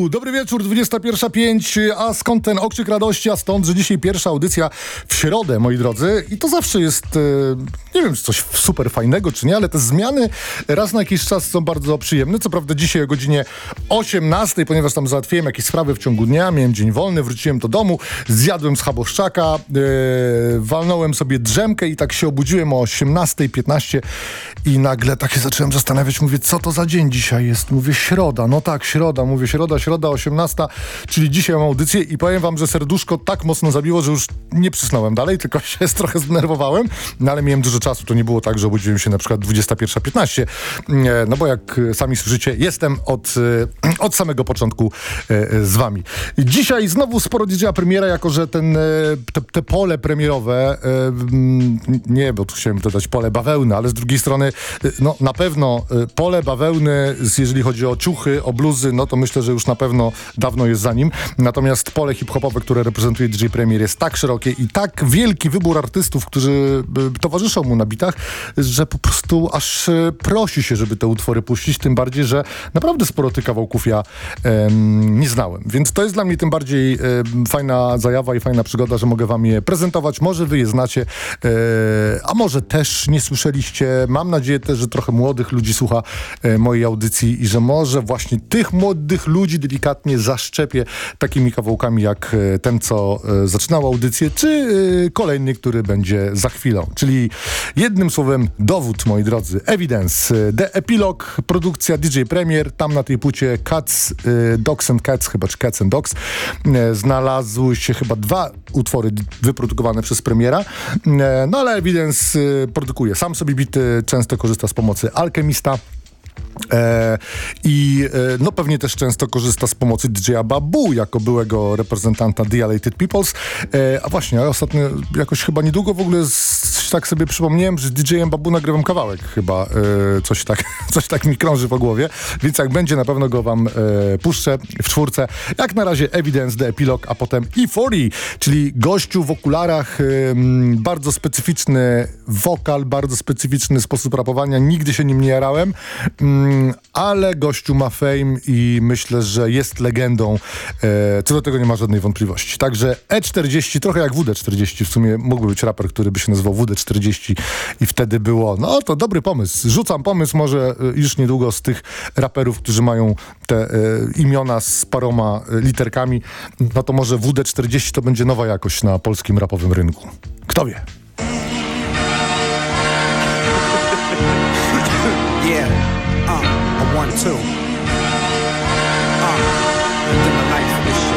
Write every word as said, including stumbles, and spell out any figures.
Dobry wieczór, dwudziesta pierwsza pięć, a skąd ten okrzyk radości, a stąd, że dzisiaj pierwsza audycja w środę, moi drodzy. I to zawsze jest, nie wiem, czy coś super fajnego, czy nie, ale te zmiany raz na jakiś czas są bardzo przyjemne. Co prawda dzisiaj o godzinie osiemnastej, ponieważ tam załatwiłem jakieś sprawy w ciągu dnia, miałem dzień wolny, wróciłem do domu, zjadłem schaboszczaka, yy, walnąłem sobie drzemkę i tak się obudziłem o osiemnastej piętnaście i nagle tak się zacząłem zastanawiać, mówię, co to za dzień dzisiaj jest? Mówię, środa, no tak, środa, mówię, środa, środa, osiemnasta, czyli dzisiaj mam audycję i powiem wam, że serduszko tak mocno zabiło, że już nie przysnąłem dalej, tylko się trochę zdenerwowałem, no ale miałem dużo czasu, to nie było tak, że obudziłem się na przykład dwudziesta pierwsza piętnaście, no bo jak sami słyszycie, jestem od, od samego początku z wami. Dzisiaj znowu sporo D J-a premiera, jako że ten, te, te pole premierowe, nie, bo tu chciałem dodać pole bawełny, ale z drugiej strony, no na pewno pole bawełny, jeżeli chodzi o ciuchy, o bluzy, no to myślę, że już na pewno dawno jest za nim. Natomiast pole hip-hopowe, które reprezentuje D J Premier, jest tak szerokie i tak wielki wybór artystów, którzy towarzyszą mu na bitach, że po prostu aż prosi się, żeby te utwory puścić, tym bardziej, że naprawdę sporo tych kawałków ja em, nie znałem. Więc to jest dla mnie tym bardziej em, fajna zajawa i fajna przygoda, że mogę wam je prezentować. Może wy je znacie, e, a może też nie słyszeliście. Mam nadzieję też, że trochę młodych ludzi słucha e, mojej audycji i że może właśnie tych młodych ludzi delikatnie zaszczepię takimi kawałkami jak e, ten, co e, zaczynał audycję, czy e, kolejny, który będzie za chwilą. Czyli jednym słowem dowód, moi drodzy. Evidence. The Epilogue, produkcja D J Premier. Tam na tej płycie Cats, e, Dogs and Cats, chyba, czy Cats and Dogs. E, znalazły się chyba dwa utwory wyprodukowane przez Premiera. E, no ale Evidence e, produkuje sam sobie bity, często korzysta z pomocy Alchemista. E, I e, no pewnie też często korzysta z pomocy D J-a Babu jako byłego reprezentanta Dilated Peoples. E, a właśnie, ja ostatnio jakoś chyba niedługo w ogóle z, tak sobie przypomniałem, że z D J-em Babu nagrywam kawałek chyba. E, coś, tak, coś tak mi krąży po głowie, więc jak będzie, na pewno go wam e, puszczę w czwórce. Jak na razie Evidence, The Epilogue, a potem E cztery, czyli gościu w okularach, e, bardzo specyficzny wokal, bardzo specyficzny sposób rapowania. Nigdy się nim nie jarałem. Ale gościu ma fame i myślę, że jest legendą. E, co do tego nie ma żadnej wątpliwości. Także E czterdzieści, trochę jak W D czterdzieści. W sumie mógłby być raper, który by się nazywał W D czterdzieści i wtedy było, no to dobry pomysł. Rzucam pomysł może już niedługo z tych raperów, którzy mają te e, imiona z paroma literkami. No to może W D czterdzieści to będzie nowa jakość na polskim rapowym rynku. Kto wie? Yeah. Uh, a one, two.